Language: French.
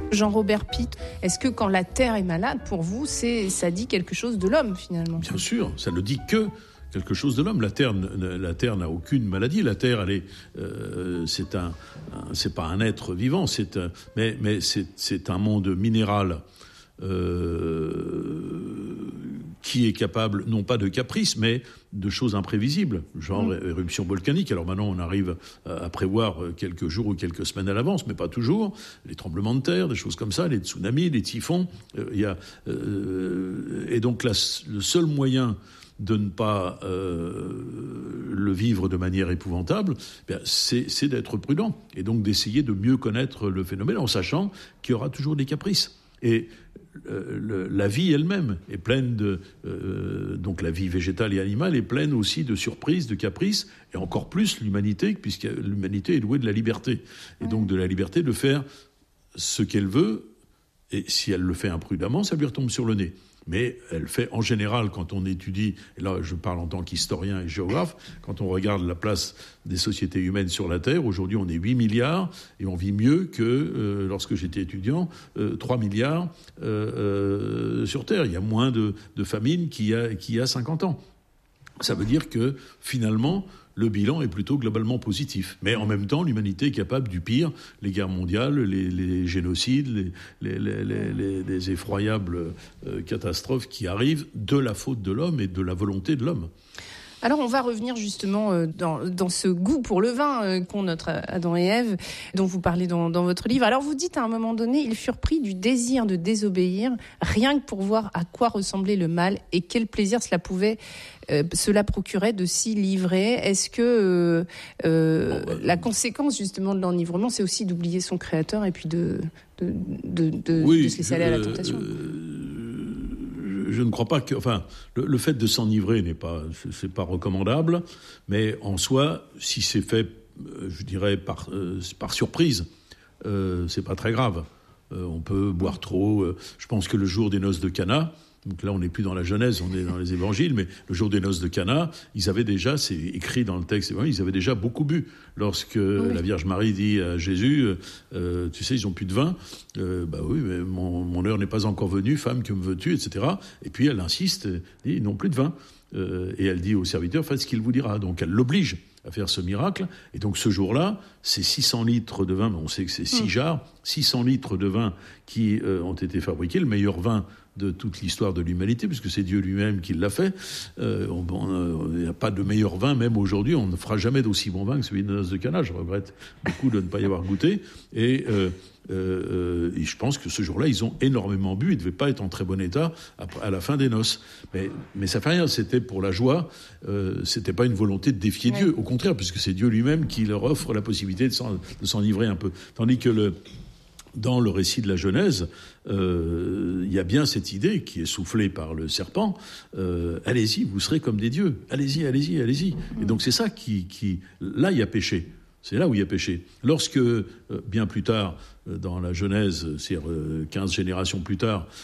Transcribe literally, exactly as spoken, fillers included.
Jean-Robert Pitt, est-ce que quand la terre est malade, pour vous, c'est, ça dit quelque chose de l'homme, finalement ? Bien sûr, ça ne dit que quelque chose de l'homme. La terre, la terre n'a aucune maladie. La terre, elle est, euh, c'est un, un, c'est pas un être vivant, c'est un, mais, mais c'est, c'est un monde minéral euh, qui est capable, non pas de caprices, mais de choses imprévisibles, genre mmh. éruption volcanique. Alors maintenant, on arrive à prévoir quelques jours ou quelques semaines à l'avance, mais pas toujours. Les tremblements de terre, des choses comme ça, les tsunamis, les typhons. Il euh, y a, euh, et donc la, le seul moyen de ne pas euh, le vivre de manière épouvantable, bien, c'est, c'est d'être prudent et donc d'essayer de mieux connaître le phénomène en sachant qu'il y aura toujours des caprices. Et euh, le, la vie elle-même est pleine de... Euh, donc la vie végétale et animale est pleine aussi de surprises, de caprices, et encore plus l'humanité, puisque l'humanité est douée de la liberté. Et donc de la liberté de faire ce qu'elle veut, et si elle le fait imprudemment, ça lui retombe sur le nez. Mais elle fait en général, quand on étudie, et là je parle en tant qu'historien et géographe, quand on regarde la place des sociétés humaines sur la Terre, aujourd'hui on est huit milliards et on vit mieux que euh, lorsque j'étais étudiant, euh, trois milliards euh, euh, sur Terre. Il y a moins de, de famine qu'il y a, qu'il y a cinquante ans. Ça veut dire que finalement, le bilan est plutôt globalement positif. Mais en même temps, l'humanité est capable du pire, les guerres mondiales, les, les génocides, les, les, les, les, les, les effroyables euh, catastrophes qui arrivent de la faute de l'homme et de la volonté de l'homme. Alors on va revenir justement euh, dans, dans ce goût pour le vin euh, qu'ont notre Adam et Ève, dont vous parlez dans, dans votre livre. Alors vous dites à un moment donné, ils furent pris du désir de désobéir, rien que pour voir à quoi ressemblait le mal et quel plaisir cela pouvait, euh, cela procurait de s'y livrer. Est-ce que euh, euh, bon, bah, la conséquence justement de l'enivrement, c'est aussi d'oublier son créateur et puis de, de, de, de, oui, de se laisser aller à la tentation euh, Je ne crois pas que, enfin, le, le fait de s'enivrer n'est pas, c'est pas recommandable, mais en soi, si c'est fait, je dirais par, euh, par surprise, euh, c'est pas très grave. Euh, on peut boire trop. Euh, je pense que le jour des noces de Cana, donc là on n'est plus dans la Genèse, on est dans les Évangiles, mais le jour des noces de Cana, ils avaient déjà, c'est écrit dans le texte, ils avaient déjà beaucoup bu. Lorsque oui. la Vierge Marie dit à Jésus, euh, tu sais, ils ont plus de vin, euh, bah oui, mais mon, mon heure n'est pas encore venue, femme, que me veux-tu, et cetera. Et puis elle insiste, elle dit, ils n'ont plus de vin. Euh, et elle dit au serviteur, faites ce qu'il vous dira. Donc elle l'oblige à faire ce miracle. Et donc ce jour-là, c'est six cents litres de vin, mais on sait que c'est six mmh. jarres, six cents litres de vin qui euh, ont été fabriqués, le meilleur vin de toute l'histoire de l'humanité, puisque c'est Dieu lui-même qui l'a fait. Euh, il n'y a pas de meilleur vin, même aujourd'hui, on ne fera jamais d'aussi bon vin que celui de noces de Cana. Je regrette beaucoup de ne pas y avoir goûté. Et, euh, euh, et je pense que ce jour-là, ils ont énormément bu. Ils ne devaient pas être en très bon état après, à la fin des noces. Mais, mais ça fait rien, c'était pour la joie. Euh, c'était pas une volonté de défier ouais. Dieu. Au contraire, puisque c'est Dieu lui-même qui leur offre la possibilité de, s'en, de s'enivrer un peu. Tandis que le... Dans le récit de la Genèse, euh, il y a bien cette idée qui est soufflée par le serpent. Euh, allez-y, vous serez comme des dieux. Allez-y, allez-y, allez-y. Et donc c'est ça qui, qui, là, il y a péché. C'est là où il y a péché. Lorsque, euh, bien plus tard, euh, dans la Genèse, c'est-à-dire euh, quinze générations plus tard,